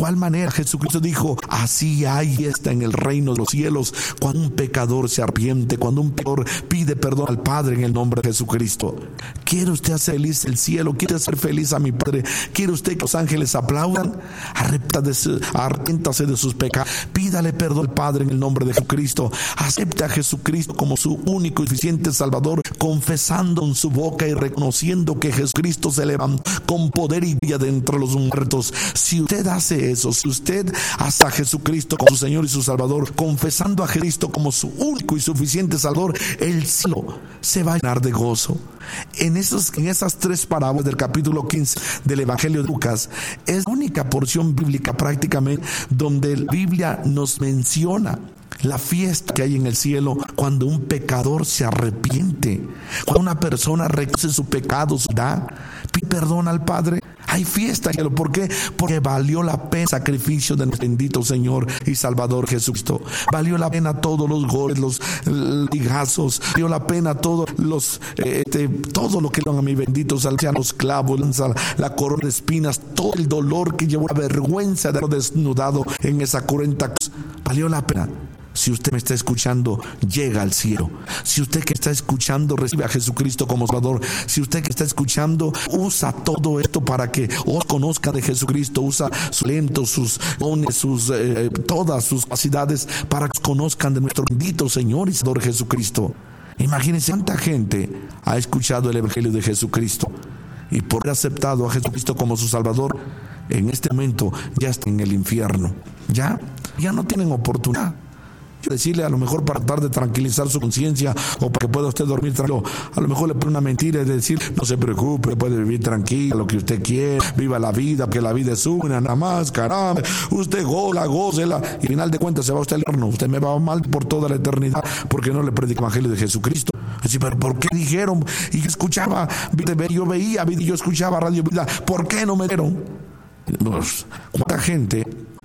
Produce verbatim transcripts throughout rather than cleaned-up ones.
igual manera Jesucristo dijo: así hay esta en el reino de los cielos, cuando un pecador se arrepiente, cuando un pecador pide perdón al Padre en el nombre de Jesucristo. ¿Quiere usted hacer feliz el cielo? ¿Quiere hacer feliz a mi Padre? ¿Quiere usted que los ángeles aplaudan? Arrepiéntase de sus pecados, pídale perdón al Padre en el nombre de Jesucristo, acepte a Jesucristo como su único y suficiente Salvador, confesando en su boca y reconociendo que Jesucristo se levantó con poder y guía de entre los muertos. Si usted hace eso, si usted hace a Jesucristo como su Señor y su Salvador, confesando a Jesucristo como su único y suficiente Salvador, el cielo se va a llenar de gozo. En, esos, en esas tres parábolas del capítulo quince del Evangelio de Lucas, es la única porción bíblica prácticamente donde la Biblia nos menciona la fiesta que hay en el cielo cuando un pecador se arrepiente, cuando una persona reconoce su pecado, da, pide perdón al Padre. Hay fiesta. ¿Por qué? Porque valió la pena el sacrificio de nuestro bendito Señor y Salvador Jesucristo. Valió la pena todos los golpes, los ligazos, valió la pena todos los eh, este, todo lo que le dan a mi bendito Salvador, los clavos, lanza, la corona de espinas, todo el dolor que llevó, la vergüenza de haber desnudado en esa cruenta cruz. Valió la pena. Si usted me está escuchando, llega al cielo. Si usted que está escuchando, recibe a Jesucristo como Salvador. Si usted que está escuchando, usa todo esto para que os conozca de Jesucristo. Usa sus talentos, sus dones, sus, eh, todas sus capacidades para que os conozcan de nuestro bendito Señor y Salvador Jesucristo. Imagínense cuánta gente ha escuchado el Evangelio de Jesucristo y por haber aceptado a Jesucristo como su Salvador, en este momento ya está en el infierno. Ya, ya no tienen oportunidad. Decirle, a lo mejor para tratar de tranquilizar su conciencia o para que pueda usted dormir tranquilo, a lo mejor le pone una mentira y decir: no se preocupe, puede vivir tranquilo, lo que usted quiera, viva la vida, porque la vida es una, nada más, caramba, usted gola, gócela, y al final de cuentas se va usted al horno. Usted me va mal por toda la eternidad porque no le predica el Evangelio de Jesucristo. Así, pero ¿por qué dijeron? Y yo escuchaba, yo veía, yo escuchaba Radio Vida, ¿por qué no me dieron? Pues, ¿cuánta gente?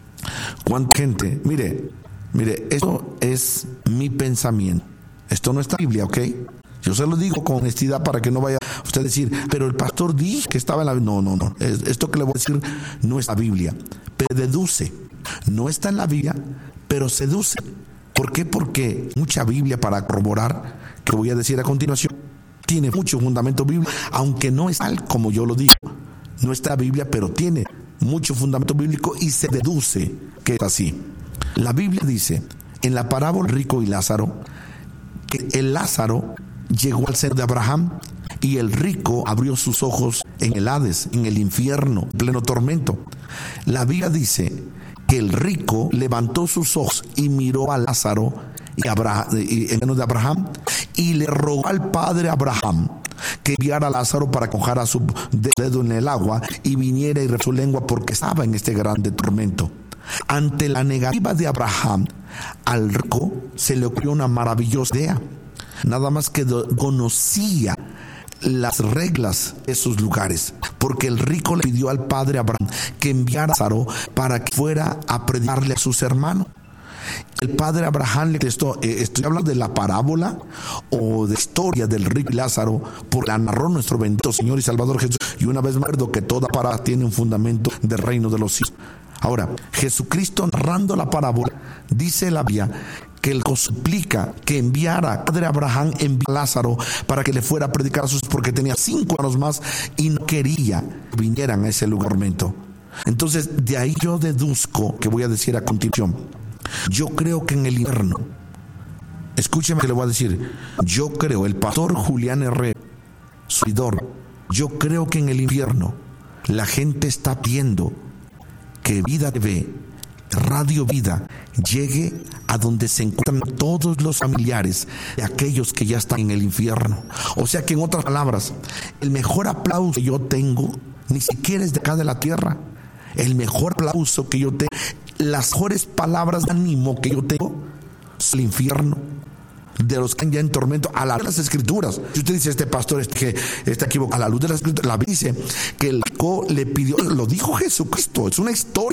¿Cuánta gente? Mire, Mire, esto es mi pensamiento. Esto no está en la Biblia, ¿ok? Yo se lo digo con honestidad para que no vaya usted a decir: pero el pastor dijo que estaba en la Biblia. No, no, no. Esto que le voy a decir no está en la Biblia. Pero deduce. No está en la Biblia, pero seduce. ¿Por qué? Porque mucha Biblia para corroborar, que voy a decir a continuación, tiene mucho fundamento bíblico, aunque no es tal como yo lo digo. No está en la Biblia, pero tiene mucho fundamento bíblico y se deduce que es así. La Biblia dice en la parábola rico y Lázaro que el Lázaro llegó al seno de Abraham y el rico abrió sus ojos en el Hades, en el infierno, en pleno tormento. La Biblia dice que el rico levantó sus ojos y miró a Lázaro y, Abraham, y en el seno de Abraham y le rogó al padre Abraham que enviara a Lázaro para que mojara su dedo en el agua y viniera y su lengua porque estaba en este grande tormento. Ante la negativa de Abraham, al rico se le ocurrió una maravillosa idea. Nada más que conocía las reglas de esos lugares, porque el rico le pidió al padre Abraham que enviara a Lázaro para que fuera a predicarle a sus hermanos. El padre Abraham le contestó: eh, estoy hablando de la parábola o de historia del rico y Lázaro, porque la narró nuestro bendito Señor y Salvador Jesús. Y una vez más recuerdo que toda parábola tiene un fundamento del reino de los cielos. Ahora, Jesucristo narrando la parábola, dice la Biblia que él suplica que enviara a padre Abraham enviara a Lázaro para que le fuera a predicar a sus, porque tenía cinco años más y no quería que vinieran a ese lugar tormento. Entonces, de ahí yo deduzco que voy a decir a continuación. Yo creo que en el infierno, escúcheme que le voy a decir, yo creo, el pastor Julián Herrera, su seguidor, yo creo que en el infierno la gente está pidiendo que Vida T V, Radio Vida, llegue a donde se encuentran todos los familiares de aquellos que ya están en el infierno. O sea que, en otras palabras, el mejor aplauso que yo tengo ni siquiera es de acá de la tierra. El mejor aplauso que yo tengo, las mejores palabras de ánimo que yo tengo, es el infierno. De los que están ya en tormento, a la luz de las escrituras. Si usted dice: este pastor es que está equivocado, a la luz de las escrituras, la Biblia dice que el rico le pidió, lo dijo Jesucristo, es una historia